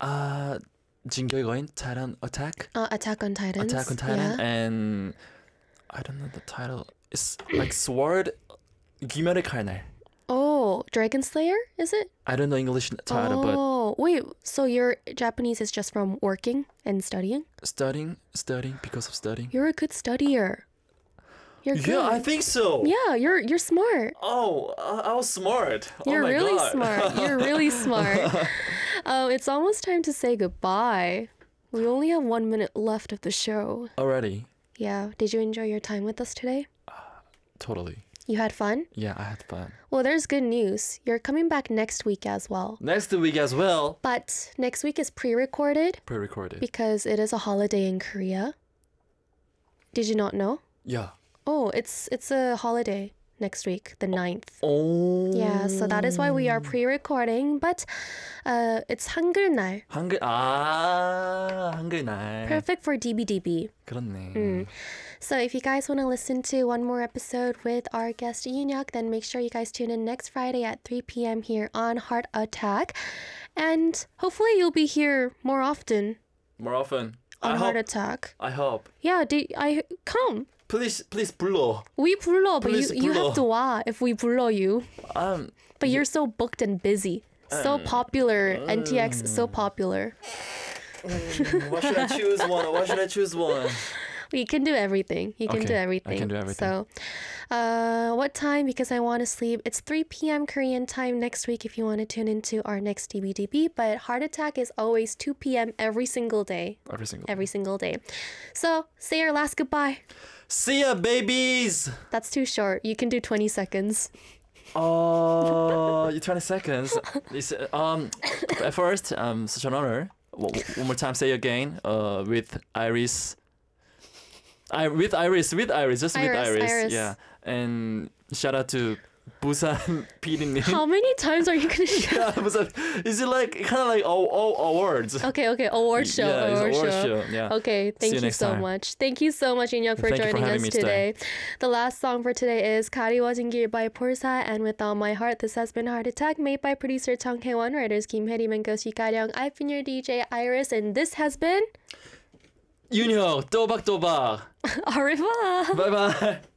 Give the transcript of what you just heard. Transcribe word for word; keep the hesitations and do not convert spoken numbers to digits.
Uh, 진격의 Titan Attack. Uh, Attack on Titans. Attack on Titan, Yeah. and I don't know the title. It's like Sword. 귀멸의 칼날. Oh, Dragon Slayer, is it? I don't know English title, Oh, wait. So your Japanese is just from working and studying? but studying, studying because of studying. You're a good studier. You're good. Yeah, I think so. Yeah, you're you're smart. Oh, I I was smart. You're oh my really God. smart. You're really smart. Oh, it's almost time to say goodbye. We only have one minute left of the show. Already. Yeah. Did you enjoy your time with us today? Totally. You had fun? Yeah, I had fun. Well, there's good news. You're coming back next week as well. Next week as well. But next week is pre-recorded Pre-recorded. because it is a holiday in Korea. Did you not know? Yeah. Oh, it's it's a holiday next week, the ninth. Oh. Yeah, so that is why we are pre-recording. But uh, it's 한글날. 한글 아 한글날. Perfect for D B D B. 그렇네. So if you guys want to listen to one more episode with our guest Yoonhyuk, then make sure you guys tune in next Friday at three p.m. here on Heart Attack. And hopefully you'll be here more often More often. on I Heart hope. Attack. I hope. Yeah, do, I come. Please, please 불러. We 불러, but you, Please you 불러. have to 와 if we 불러 you. Um. But you're so booked and busy. So popular. N T X, so popular. Why should I choose one? Why should I choose one? You can do everything. You can Okay, do I everything. can do everything. So, uh, what time? Because I want to sleep. It's three p.m. Korean time next week if you want to tune into our next D B D B. But Heart Attack is always two p.m. every single day. Every single. Every single day. So, say your last goodbye. See ya, babies. That's too short. You can do twenty seconds. Oh, you twenty seconds. It's, um, at first, um, such an honor. One one more time, say again. Uh, with Iris. I with Iris, with Iris, just with Iris, Iris. Iris. Yeah, and shout out to Busan 피디님. How many times are you going to show? Yeah, Busan. Is it like kind of like all all awards? Okay, okay. Award show. Yeah, it's award, award show. show, yeah. Okay, See thank you you, next so time. much. Thank you so much, Yoonhyuk, for Thank you for joining having us me today. today. The last song for today is 그리워진 길 by Porsa, and With All My Heart. This has been Heart Attack, made by producer Chung Hae-won, writers Kim Hye-rim and Gosi Ga-ryung. I've been your D J Iris, and this has been 윤혁 또박또박. Au revoir. Bye bye.